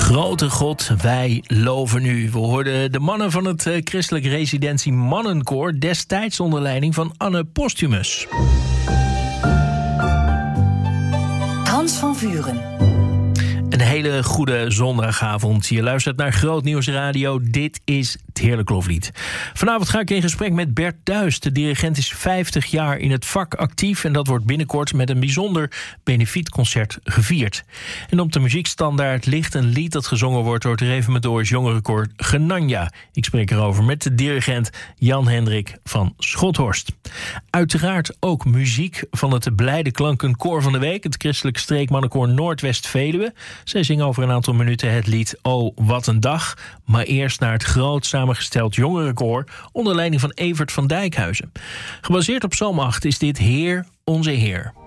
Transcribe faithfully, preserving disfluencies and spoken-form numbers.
Grote God, wij loven u. We hoorden de mannen van het uh, christelijk residentie Mannenkoor, destijds onder leiding van Anne Postumus. Hans van Vuren. Een hele goede zondagavond. Je luistert naar Groot Nieuws Radio. Dit is het Heerlijk Loflied. Vanavond ga ik in gesprek met Bert Duijs. De dirigent is vijftig jaar in het vak actief en dat wordt binnenkort met een bijzonder benefietconcert gevierd. En op de muziekstandaard ligt een lied dat gezongen wordt door het Reformatorisch Jongerenkoor Genanja. Ik spreek erover met de dirigent Jan-Hendrik van Schothorst. Uiteraard ook muziek van het Blijde Klankenkoor van de Week, het christelijk streekmannenkoor Noordwest-Veluwe. Zij zingen over een aantal minuten het lied Oh, wat een dag. Maar eerst naar het groot samengesteld jongerenkoor onder leiding van Evert van Dijkhuizen. Gebaseerd op Psalm acht is dit Heer, onze Heer.